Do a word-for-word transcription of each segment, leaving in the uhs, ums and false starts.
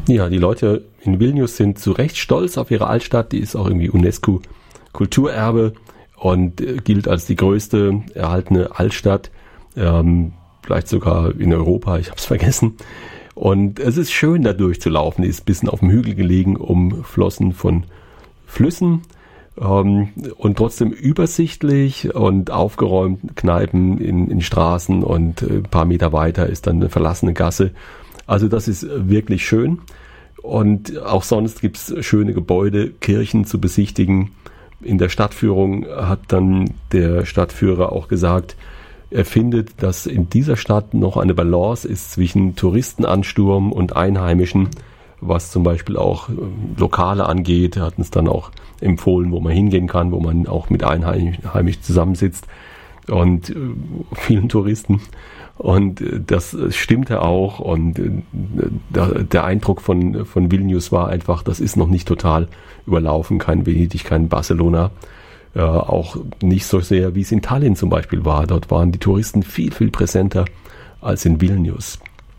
Ja, die Leute in Vilnius sind zu Recht stolz auf ihre Altstadt. Die ist auch irgendwie UNESCO-Kulturerbe und äh, gilt als die größte erhaltene Altstadt, ähm, vielleicht sogar in Europa, ich habe es vergessen. Und es ist schön, da durchzulaufen. Die ist ein bisschen auf dem Hügel gelegen, umflossen von Flüssen ähm, und trotzdem übersichtlich und aufgeräumt. Kneipen in, in Straßen und ein paar Meter weiter ist dann eine verlassene Gasse. Also das ist wirklich schön. Und auch sonst gibt es schöne Gebäude, Kirchen zu besichtigen. In der Stadtführung hat dann der Stadtführer auch gesagt, er findet, dass in dieser Stadt noch eine Balance ist zwischen Touristenansturm und Einheimischen, was zum Beispiel auch Lokale angeht. Er hat uns dann auch empfohlen, wo man hingehen kann, wo man auch mit Einheimischen zusammensitzt und äh, vielen Touristen. Und äh, das stimmte auch. Und äh, der, der Eindruck von, von Vilnius war einfach, das ist noch nicht total überlaufen, kein Venedig, kein Barcelona. Äh, auch nicht so sehr, wie es in Tallinn zum Beispiel war. Dort waren die Touristen viel, viel präsenter als in Vilnius.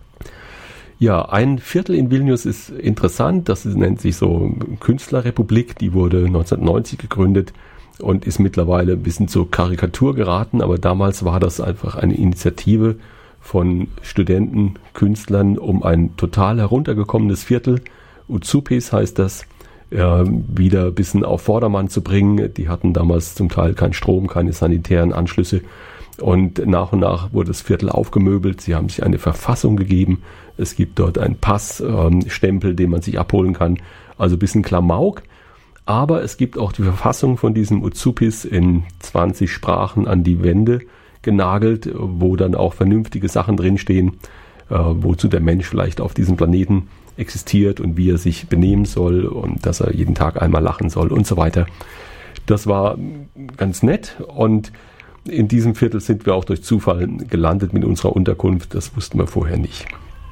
Ja, ein Viertel in Vilnius ist interessant. Das nennt sich so Künstlerrepublik. Die wurde neunzehnhundertneunzig gegründet und ist mittlerweile ein bisschen zur Karikatur geraten. Aber damals war das einfach eine Initiative von Studenten, Künstlern, um ein total heruntergekommenes Viertel, Uzupis heißt das, Ja, wieder ein bisschen auf Vordermann zu bringen. Die hatten damals zum Teil keinen Strom, keine sanitären Anschlüsse und nach und nach wurde das Viertel aufgemöbelt. Sie haben sich eine Verfassung gegeben. Es gibt dort einen Passstempel, ähm, den man sich abholen kann. Also ein bisschen Klamauk. Aber es gibt auch die Verfassung von diesem Uzupis in zwanzig Sprachen an die Wände genagelt, wo dann auch vernünftige Sachen drinstehen, äh, wozu der Mensch vielleicht auf diesem Planeten existiert und wie er sich benehmen soll und dass er jeden Tag einmal lachen soll und so weiter. Das war ganz nett und in diesem Viertel sind wir auch durch Zufall gelandet mit unserer Unterkunft. Das wussten wir vorher nicht.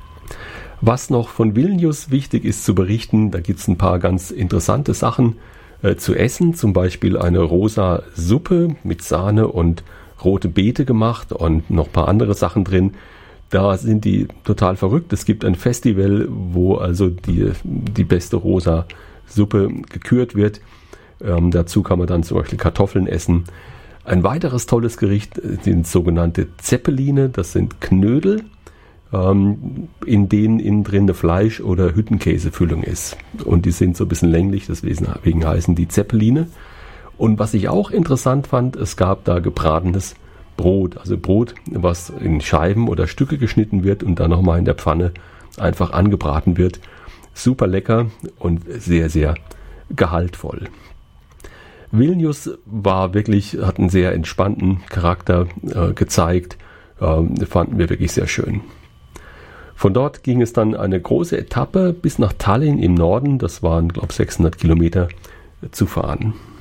Was noch von Vilnius wichtig ist zu berichten, da gibt es ein paar ganz interessante Sachen äh, zu essen. Zum Beispiel eine rosa Suppe mit Sahne und rote Beete gemacht und noch ein paar andere Sachen drin. Da sind die total verrückt. Es gibt ein Festival, wo also die, die beste rosa Suppe gekürt wird. Ähm, dazu kann man dann zum Beispiel Kartoffeln essen. Ein weiteres tolles Gericht sind sogenannte Zeppeline. Das sind Knödel, ähm, in denen innen drin eine Fleisch- oder Hüttenkäsefüllung ist. Und die sind so ein bisschen länglich, deswegen heißen die Zeppeline. Und was ich auch interessant fand, es gab da gebratenes Brot, also Brot, was in Scheiben oder Stücke geschnitten wird und dann nochmal in der Pfanne einfach angebraten wird. Super lecker und sehr, sehr gehaltvoll. Vilnius war wirklich, hat einen sehr entspannten Charakter äh, gezeigt, ähm, fanden wir wirklich sehr schön. Von dort ging es dann eine große Etappe bis nach Tallinn im Norden, das waren, glaube ich, sechshundert Kilometer zu fahren.